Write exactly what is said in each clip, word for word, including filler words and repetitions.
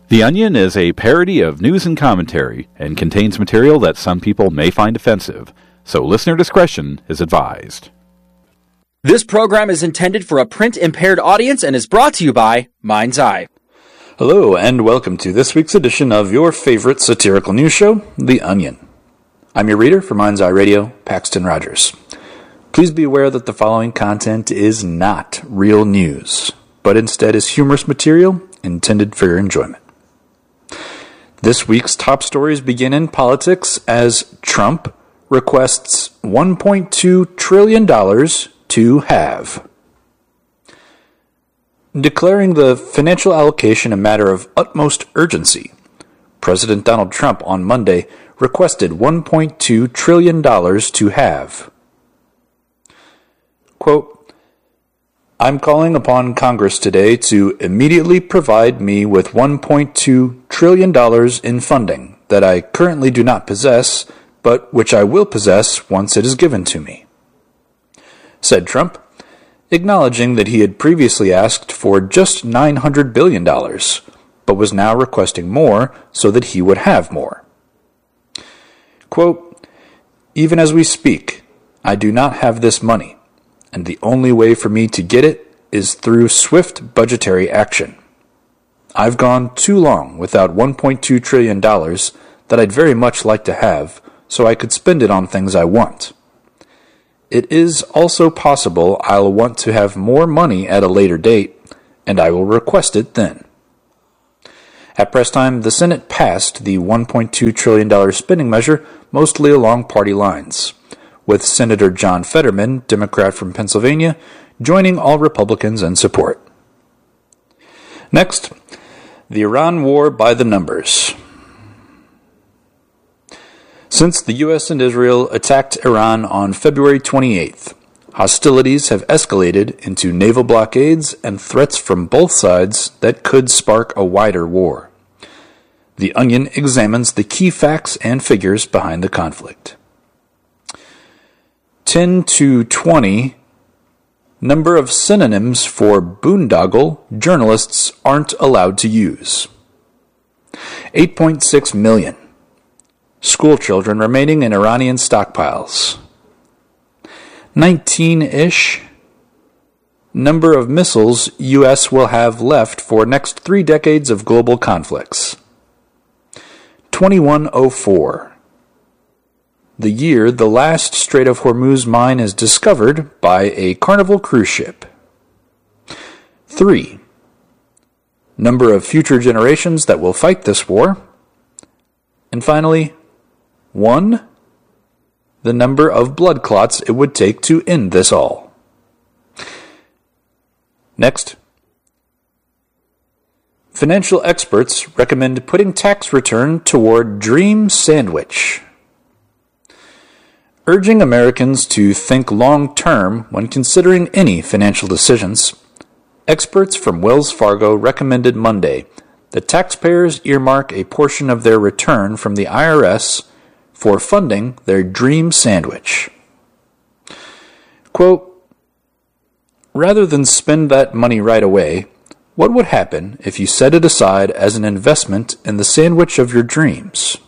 The Onion is a parody of news and commentary and contains material that some people may find offensive, so listener discretion is advised. This program is intended for a print-impaired audience and is brought to you by Mind's Eye. Hello, and welcome to this week's edition of your favorite satirical news show, The Onion. I'm your reader for Mind's Eye Radio, Paxton Rogers. Please be aware that the following content is not real news, but instead is humorous material intended for your enjoyment. This week's top stories begin in politics as Trump requests one point two trillion dollars to have. Declaring the financial allocation a matter of utmost urgency, President Donald Trump on Monday requested one point two trillion dollars to have. Quote, I'm calling upon Congress today to immediately provide me with one point two trillion dollars in funding that I currently do not possess, but which I will possess once it is given to me, said Trump, acknowledging that he had previously asked for just nine hundred billion dollars, but was now requesting more so that he would have more. Quote, even as we speak, I do not have this money, and the only way for me to get it is through swift budgetary action. I've gone too long without one point two trillion dollars that I'd very much like to have, so I could spend it on things I want. It is also possible I'll want to have more money at a later date, and I will request it then. At press time, the Senate passed the one point two trillion dollars spending measure mostly along party lines, with Senator John Fetterman, Democrat from Pennsylvania, joining all Republicans in support. Next, the Iran war by the numbers. Since the U S and Israel attacked Iran on February twenty-eighth, hostilities have escalated into naval blockades and threats from both sides that could spark a wider war. The Onion examines the key facts and figures behind the conflict. ten to twenty, number of synonyms for boondoggle journalists aren't allowed to use. eight point six million. School children remaining in Iranian stockpiles. nineteen-ish. Number of missiles U S will have left for next three decades of global conflicts. twenty-one oh four. The year the last Strait of Hormuz mine is discovered by a Carnival cruise ship. three. Number of future generations that will fight this war. And finally, one. The number of blood clots it would take to end this all. Next. Financial experts recommend putting tax return toward dream sandwich, urging Americans to think long-term when considering any financial decisions. Experts from Wells Fargo recommended Monday that taxpayers earmark a portion of their return from the I R S for funding their dream sandwich. Quote, rather than spend that money right away, what would happen if you set it aside as an investment in the sandwich of your dreams?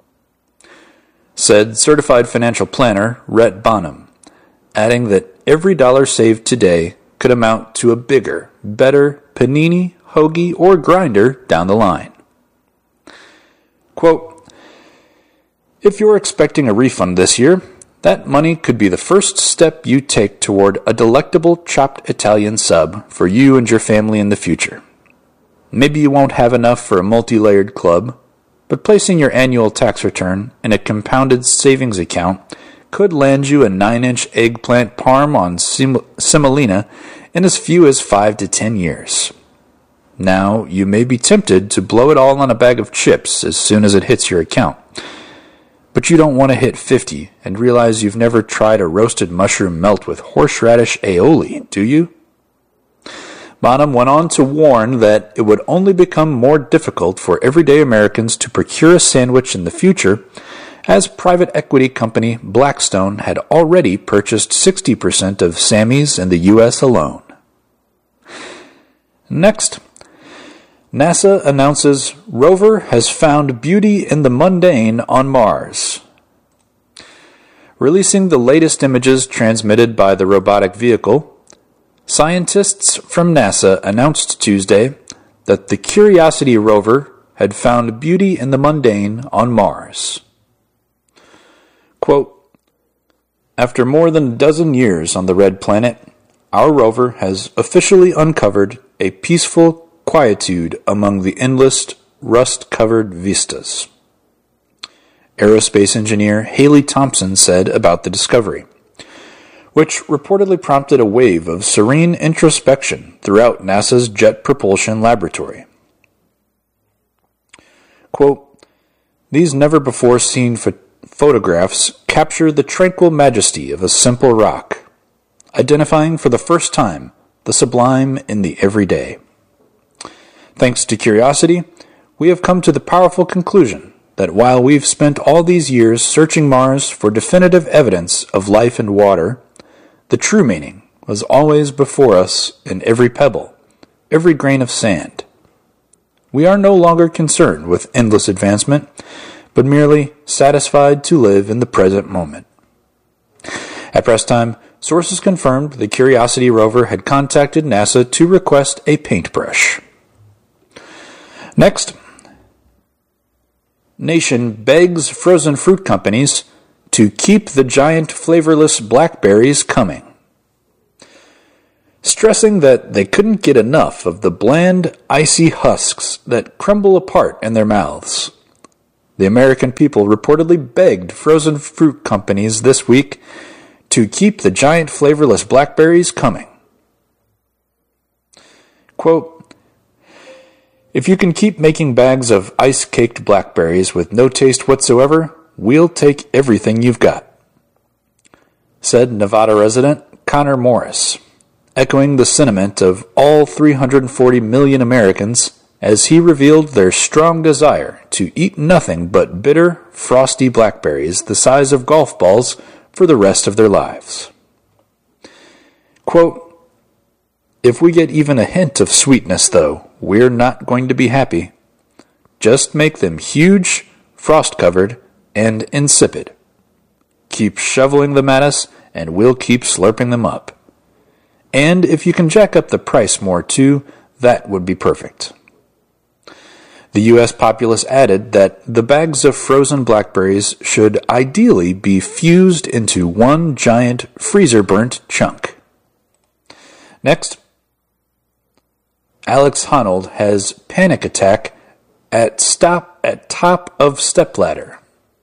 Said certified financial planner Rhett Bonham, adding that every dollar saved today could amount to a bigger, better panini, hoagie, or grinder down the line. Quote, if you're expecting a refund this year, that money could be the first step you take toward a delectable chopped Italian sub for you and your family in the future. Maybe you won't have enough for a multi-layered club, but placing your annual tax return in a compounded savings account could land you a nine-inch eggplant parm on sim- semolina in as few as five to ten years. Now, you may be tempted to blow it all on a bag of chips as soon as it hits your account. But you don't want to hit fifty and realize you've never tried a roasted mushroom melt with horseradish aioli, do you? Bonham went on to warn that it would only become more difficult for everyday Americans to procure a sandwich in the future, as private equity company Blackstone had already purchased sixty percent of Sammy's in the U S alone. Next, NASA announces rover has found beauty in the mundane on Mars. Releasing the latest images transmitted by the robotic vehicle, scientists from NASA announced Tuesday that the Curiosity rover had found beauty in the mundane on Mars. Quote, after more than a dozen years on the red planet, our rover has officially uncovered a peaceful quietude among the endless rust-covered vistas. Aerospace engineer Haley Thompson said about the discovery, which reportedly prompted a wave of serene introspection throughout NASA's Jet Propulsion Laboratory. Quote, these never-before-seen ph- photographs capture the tranquil majesty of a simple rock, identifying for the first time the sublime in the everyday. Thanks to Curiosity, we have come to the powerful conclusion that while we've spent all these years searching Mars for definitive evidence of life and water, the true meaning was always before us in every pebble, every grain of sand. We are no longer concerned with endless advancement, but merely satisfied to live in the present moment. At press time, sources confirmed the Curiosity rover had contacted NASA to request a paintbrush. Next, nation begs frozen fruit companies to keep the giant flavorless blackberries coming. Stressing that they couldn't get enough of the bland, icy husks that crumble apart in their mouths, the American people reportedly begged frozen fruit companies this week to keep the giant flavorless blackberries coming. Quote, if you can keep making bags of ice-caked blackberries with no taste whatsoever, we'll take everything you've got, said Nevada resident Connor Morris, echoing the sentiment of all three hundred forty million Americans as he revealed their strong desire to eat nothing but bitter, frosty blackberries the size of golf balls for the rest of their lives. Quote, if we get even a hint of sweetness, though, we're not going to be happy. Just make them huge, frost-covered, and insipid. Keep shoveling them at us, and we'll keep slurping them up. And if you can jack up the price more, too, that would be perfect. The U S populace added that the bags of frozen blackberries should ideally be fused into one giant freezer-burnt chunk. Next, Alex Honnold has panic attack at stop at top of stepladder.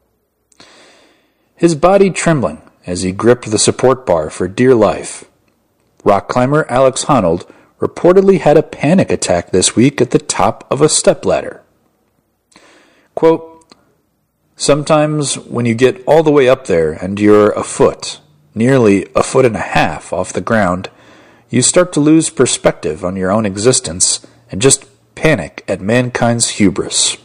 His body trembling as he gripped the support bar for dear life. Rock climber Alex Honnold reportedly had a panic attack this week at the top of a stepladder. Quote, sometimes when you get all the way up there and you're a foot, nearly a foot and a half off the ground, you start to lose perspective on your own existence and just panic at mankind's hubris,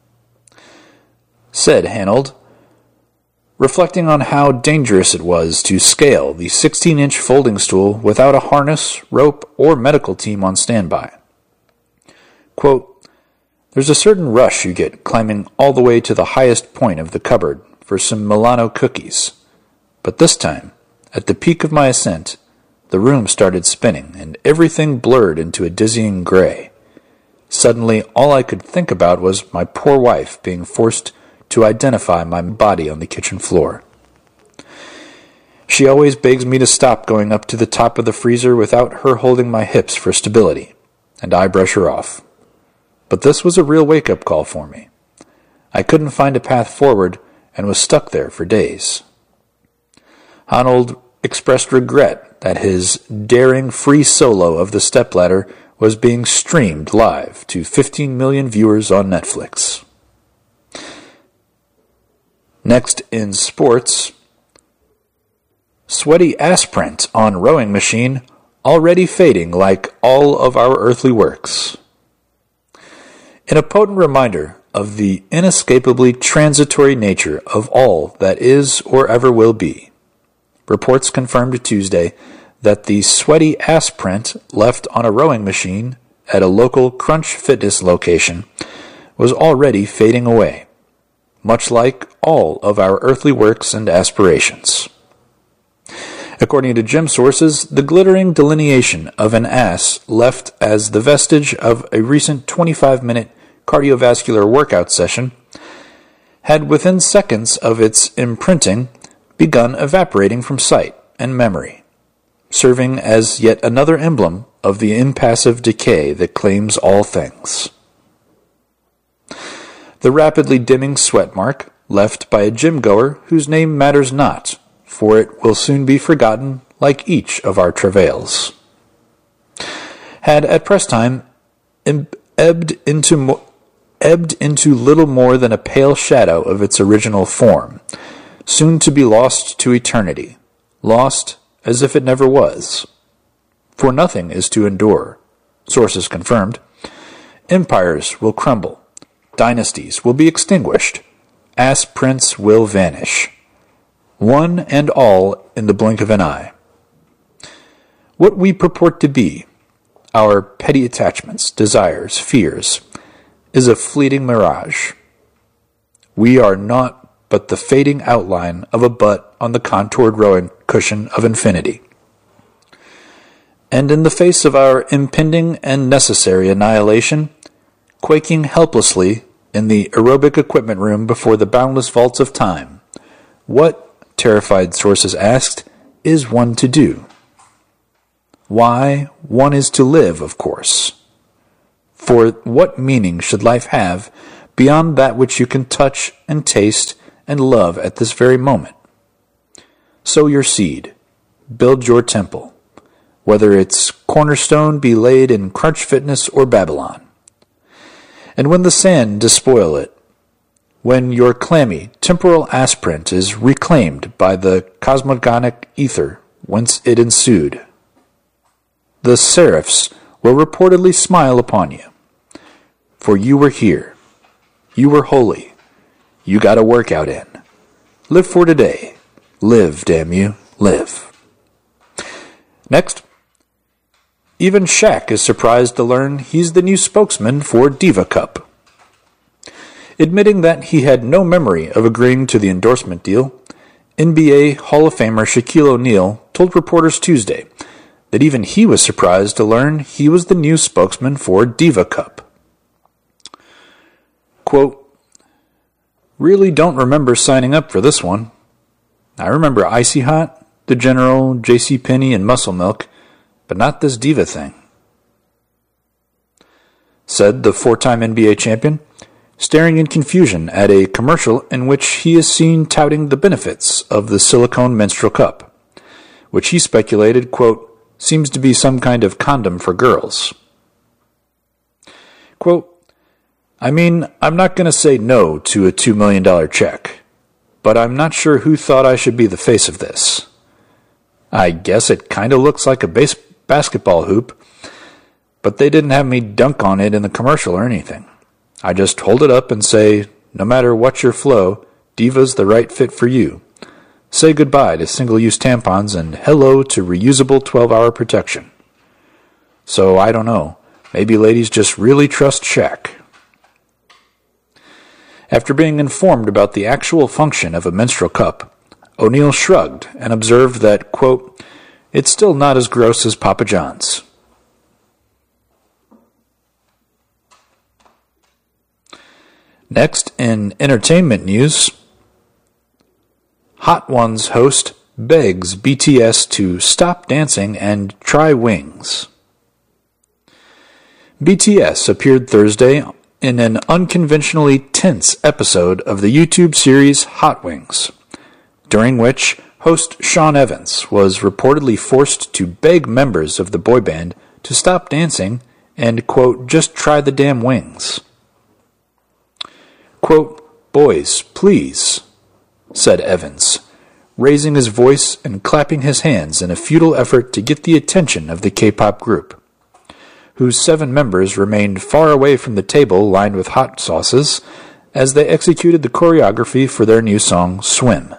said Honnold, reflecting on how dangerous it was to scale the sixteen-inch folding stool without a harness, rope, or medical team on standby. Quote, there's a certain rush you get climbing all the way to the highest point of the cupboard for some Milano cookies, but this time, at the peak of my ascent, the room started spinning, and everything blurred into a dizzying gray. Suddenly, all I could think about was my poor wife being forced to identify my body on the kitchen floor. She always begs me to stop going up to the top of the freezer without her holding my hips for stability, and I brush her off. But this was a real wake-up call for me. I couldn't find a path forward and was stuck there for days. Honnold expressed regret that his daring free solo of the stepladder was being streamed live to fifteen million viewers on Netflix. Next in sports, sweaty ass print on rowing machine already fading like all of our earthly works. In a potent reminder of the inescapably transitory nature of all that is or ever will be, reports confirmed Tuesday that the sweaty ass print left on a rowing machine at a local Crunch Fitness location was already fading away, much like all of our earthly works and aspirations. According to gym sources, the glittering delineation of an ass left as the vestige of a recent twenty-five minute cardiovascular workout session had within seconds of its imprinting begun evaporating from sight and memory, serving as yet another emblem of the impassive decay that claims all things. The rapidly dimming sweat mark left by a gym-goer whose name matters not, for it will soon be forgotten like each of our travails, had at press time ebbed into, mo- ebbed into little more than a pale shadow of its original form, soon to be lost to eternity, lost as if it never was. For nothing is to endure, sources confirmed. Empires will crumble, dynasties will be extinguished, ass prints will vanish, one and all in the blink of an eye. What we purport to be, our petty attachments, desires, fears, is a fleeting mirage. We are not but the fading outline of a butt on the contoured rowing cushion of infinity. And in the face of our impending and necessary annihilation, quaking helplessly in the aerobic equipment room before the boundless vaults of time, what, terrified sources asked, is one to do? Why, one is to live, of course. For what meaning should life have beyond that which you can touch and taste and love at this very moment? Sow your seed, build your temple, whether its cornerstone be laid in Crunch Fitness or Babylon. And when the sand despoil it, when your clammy temporal assprint is reclaimed by the cosmogonic ether whence it ensued, the seraphs will reportedly smile upon you. For you were here. You were holy. You got a workout in. Live for today. Live, damn you. Live. Next, even Shaq is surprised to learn he's the new spokesman for Diva Cup. Admitting that he had no memory of agreeing to the endorsement deal, N B A Hall of Famer Shaquille O'Neal told reporters Tuesday that even he was surprised to learn he was the new spokesman for Diva Cup. Quote, really don't remember signing up for this one. I remember Icy Hot, The General, JCPenney, and Muscle Milk, but not this Diva thing, said the four-time N B A champion, staring in confusion at a commercial in which he is seen touting the benefits of the silicone menstrual cup, which he speculated, quote, seems to be some kind of condom for girls. Quote, I mean, I'm not going to say no to a two million dollars check, but I'm not sure who thought I should be the face of this. I guess it kind of looks like a base basketball hoop, but they didn't have me dunk on it in the commercial or anything. I just hold it up and say, no matter what your flow, Diva's the right fit for you. Say goodbye to single-use tampons and hello to reusable twelve-hour protection. So, I don't know. Maybe ladies just really trust Shaq. After being informed about the actual function of a menstrual cup, O'Neal shrugged and observed that, quote, it's still not as gross as Papa John's. Next, in entertainment news, Hot Ones host begs B T S to stop dancing and try wings. B T S appeared Thursday in an unconventionally tense episode of the YouTube series Hot Wings, during which host Sean Evans was reportedly forced to beg members of the boy band to stop dancing and, quote, just try the damn wings. Quote, boys, please, said Evans, raising his voice and clapping his hands in a futile effort to get the attention of the K-pop group, whose seven members remained far away from the table lined with hot sauces as they executed the choreography for their new song, Swim.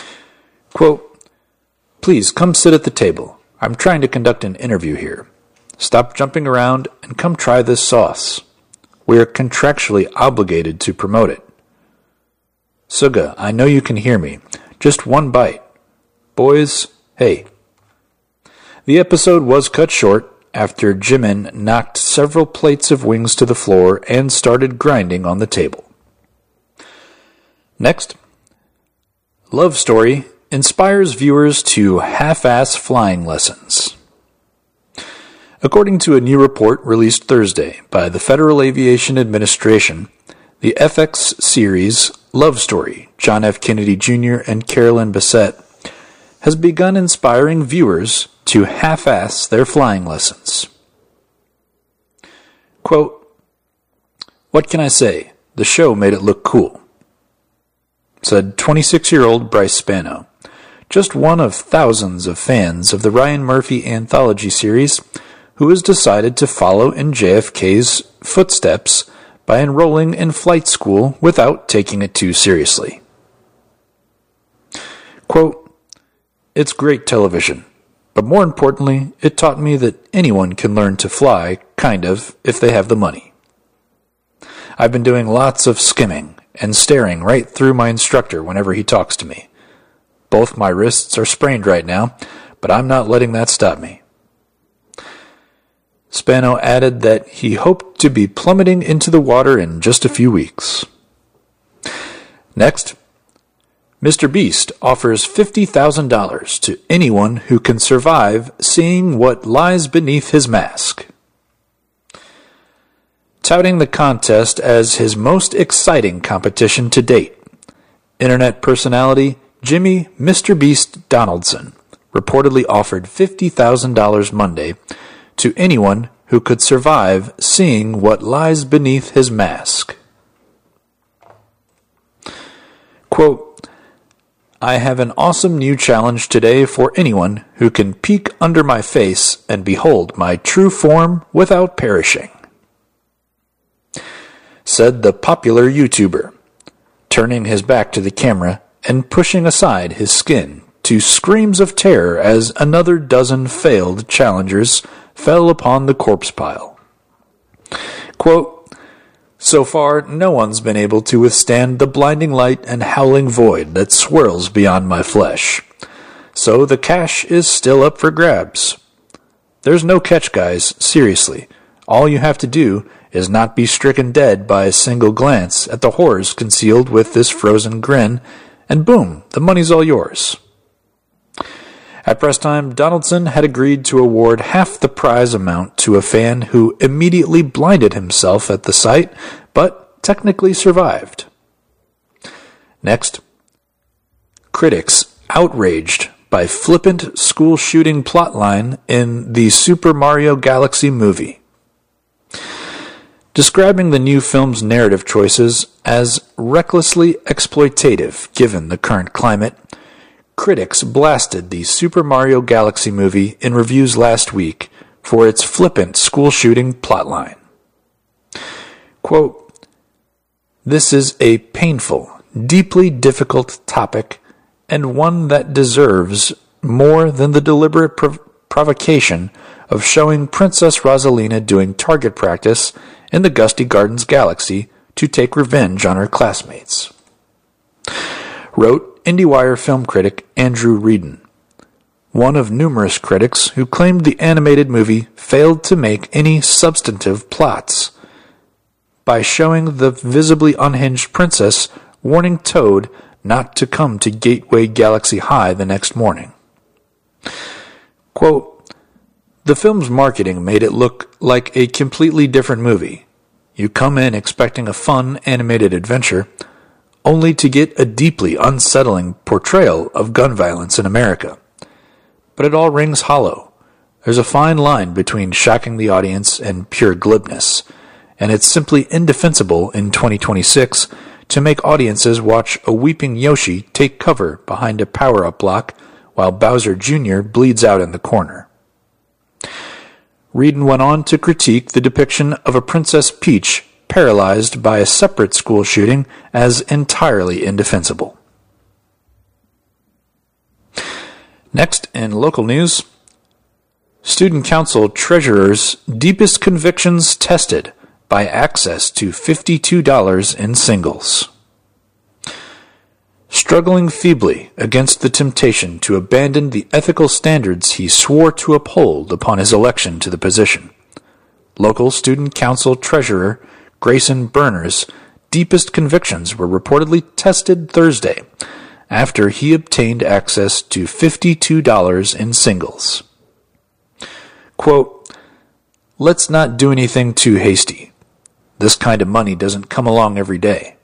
Quote, please come sit at the table. I'm trying to conduct an interview here. Stop jumping around and come try this sauce. We are contractually obligated to promote it. Suga, I know you can hear me. Just one bite. Boys, hey. The episode was cut short after Jimin knocked several plates of wings to the floor and started grinding on the table. Next, Love Story inspires viewers to half-ass flying lessons. According to a new report released Thursday by the Federal Aviation Administration, the F X series Love Story, John F. Kennedy Junior and Carolyn Bessette, has begun inspiring viewers to half-ass their flying lessons. Quote, "What can I say? The show made it look cool," said twenty-six-year-old Bryce Spano, just one of thousands of fans of the Ryan Murphy anthology series who has decided to follow in J F K's footsteps by enrolling in flight school without taking it too seriously. Quote, "It's great television, but more importantly, it taught me that anyone can learn to fly, kind of, if they have the money. I've been doing lots of skimming and staring right through my instructor whenever he talks to me. Both my wrists are sprained right now, but I'm not letting that stop me." Spano added that he hoped to be plummeting into the water in just a few weeks. Next, Mister Beast offers fifty thousand dollars to anyone who can survive seeing what lies beneath his mask. Touting the contest as his most exciting competition to date, Internet personality Jimmy Mister Beast Donaldson reportedly offered fifty thousand dollars Monday to anyone who could survive seeing what lies beneath his mask. Quote, "I have an awesome new challenge today for anyone who can peek under my face and behold my true form without perishing," said the popular YouTuber, turning his back to the camera and pushing aside his skin to screams of terror as another dozen failed challengers fell upon the corpse pile. Quote, "So far, no one's been able to withstand the blinding light and howling void that swirls beyond my flesh. So the cash is still up for grabs. There's no catch, guys, seriously. All you have to do is not be stricken dead by a single glance at the horrors concealed with this frozen grin, and boom, the money's all yours." At press time, Donaldson had agreed to award half the prize amount to a fan who immediately blinded himself at the sight, but technically survived. Next, critics outraged by flippant school shooting plotline in the Super Mario Galaxy movie. Describing the new film's narrative choices as recklessly exploitative given the current climate, critics blasted the Super Mario Galaxy movie in reviews last week for its flippant school shooting plotline. Quote, "This is a painful, deeply difficult topic, and one that deserves more than the deliberate prov- provocation of showing Princess Rosalina doing target practice in the Gusty Gardens Galaxy to take revenge on her classmates," wrote IndieWire film critic Andrew Reedon, one of numerous critics who claimed the animated movie failed to make any substantive plots by showing the visibly unhinged princess warning Toad not to come to Gateway Galaxy High the next morning. Quote, "The film's marketing made it look like a completely different movie. You come in expecting a fun, animated adventure, only to get a deeply unsettling portrayal of gun violence in America. But it all rings hollow. There's a fine line between shocking the audience and pure glibness, and it's simply indefensible in twenty twenty-six to make audiences watch a weeping Yoshi take cover behind a power-up block while Bowser Junior bleeds out in the corner." Reedon went on to critique the depiction of a Princess Peach paralyzed by a separate school shooting as entirely indefensible. Next, in local news, Student Council Treasurer's deepest convictions tested by access to fifty-two dollars in singles. Struggling feebly against the temptation to abandon the ethical standards he swore to uphold upon his election to the position, local Student Council Treasurer Grayson Berner's deepest convictions were reportedly tested Thursday after he obtained access to fifty-two dollars in singles. Quote, "Let's not do anything too hasty. This kind of money doesn't come along every day."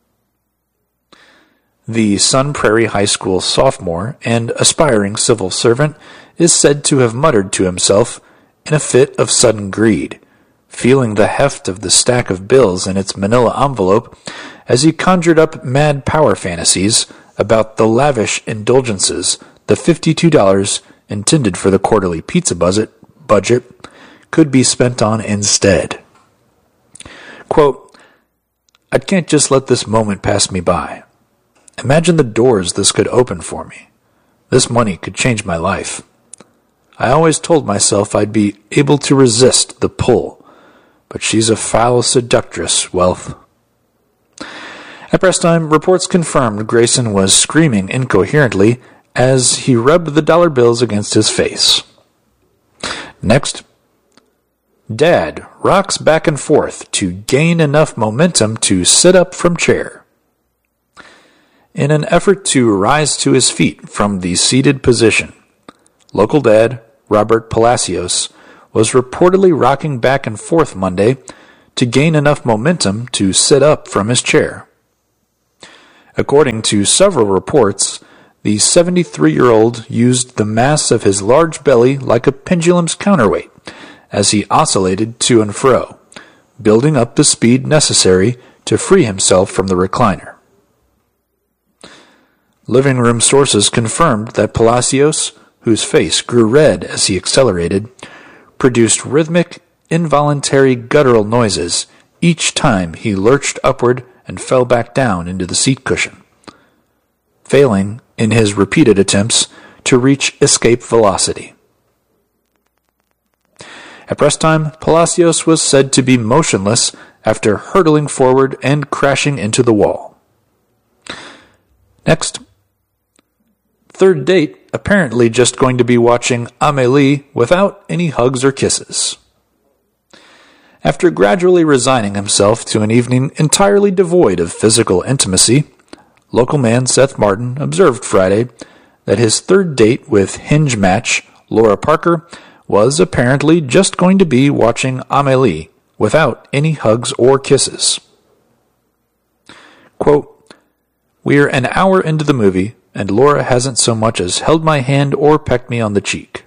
The Sun Prairie High School sophomore and aspiring civil servant is said to have muttered to himself in a fit of sudden greed, feeling the heft of the stack of bills in its manila envelope as he conjured up mad power fantasies about the lavish indulgences the fifty-two dollars intended for the quarterly pizza budget, budget could be spent on instead. Quote, "I can't just let this moment pass me by. Imagine the doors this could open for me. This money could change my life. I always told myself I'd be able to resist the pull, but she's a foul seductress, wealth." At press time, reports confirmed Grayson was screaming incoherently as he rubbed the dollar bills against his face. Next, Dad rocks back and forth to gain enough momentum to sit up from chair. In an effort to rise to his feet from the seated position, local dad Robert Palacios was reportedly rocking back and forth Monday to gain enough momentum to sit up from his chair. According to several reports, the seventy-three-year-old used the mass of his large belly like a pendulum's counterweight as he oscillated to and fro, building up the speed necessary to free himself from the recliner. Living room sources confirmed that Palacios, whose face grew red as he accelerated, produced rhythmic, involuntary guttural noises each time he lurched upward and fell back down into the seat cushion, failing in his repeated attempts to reach escape velocity. At press time, Palacios was said to be motionless after hurtling forward and crashing into the wall. Next, third date apparently just going to be watching Amélie without any hugs or kisses. After gradually resigning himself to an evening entirely devoid of physical intimacy, local man Seth Martin observed Friday that his third date with hinge match Laura Parker was apparently just going to be watching Amélie without any hugs or kisses. Quote, "We're an hour into the movie, and Laura hasn't so much as held my hand or pecked me on the cheek,"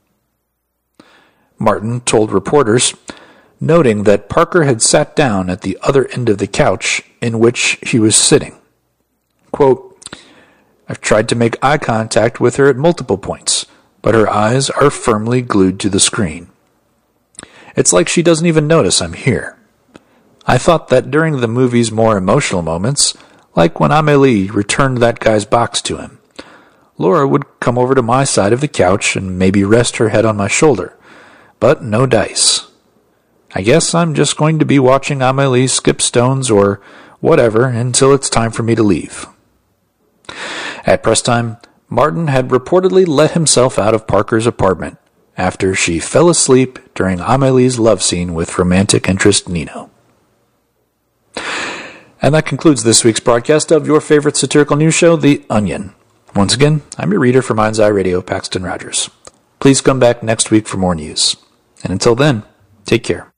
Martin told reporters, noting that Parker had sat down at the other end of the couch in which he was sitting. Quote, "I've tried to make eye contact with her at multiple points, but her eyes are firmly glued to the screen. It's like she doesn't even notice I'm here. I thought that during the movie's more emotional moments, like when Amélie returned that guy's box to him, Laura would come over to my side of the couch and maybe rest her head on my shoulder, but no dice. I guess I'm just going to be watching Amélie skip stones or whatever until it's time for me to leave." At press time, Martin had reportedly let himself out of Parker's apartment after she fell asleep during Amélie's love scene with romantic interest Nino. And that concludes this week's broadcast of your favorite satirical news show, The Onion. Once again, I'm your reader for Mind's Eye Radio, Paxton Rogers. Please come back next week for more news. And until then, take care.